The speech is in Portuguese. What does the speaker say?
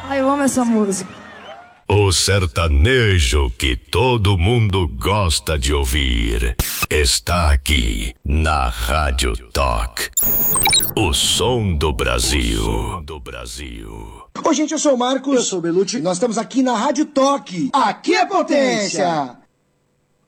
Ai, eu amo essa música. O sertanejo que todo mundo gosta de ouvir está aqui na Rádio Talk. O som do Brasil. Oi, gente, eu sou o Marcos. Eu sou o Belucci. Nós estamos aqui na Rádio Talk. Aqui é potência!